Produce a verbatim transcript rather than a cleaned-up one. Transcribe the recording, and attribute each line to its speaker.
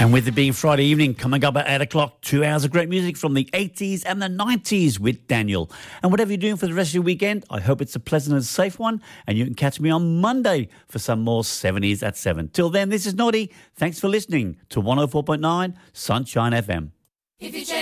Speaker 1: And with it being Friday evening, coming up at eight o'clock, two hours of great music from the eighties and the nineties with Daniel. And whatever you're doing for the rest of your weekend, I hope it's a pleasant and safe one. And you can catch me on Monday for some more seventies at seven. Till then, this is Noddy. Thanks for listening to one oh four point nine Sunshine F M. If you